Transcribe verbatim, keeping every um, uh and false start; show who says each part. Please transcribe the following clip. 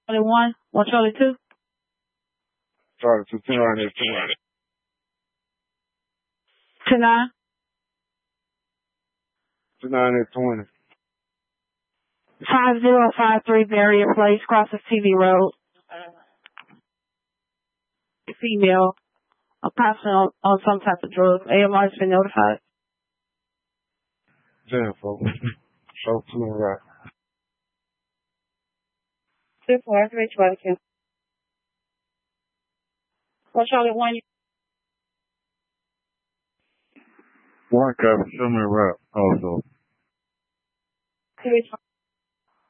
Speaker 1: Charlie one, one Charlie two.
Speaker 2: Charlie two, ten right here, ten right
Speaker 1: Two nine.
Speaker 2: Two nine is twenty.
Speaker 1: Five zero five three Barrier Place, Crosses T V Road. Female, a person on, on some type of drug. A M R has been notified.
Speaker 2: Ten, folks. Show two and right.
Speaker 1: Two four three twelve two. One Charlie one.
Speaker 2: One copy, show me right also.
Speaker 1: Three.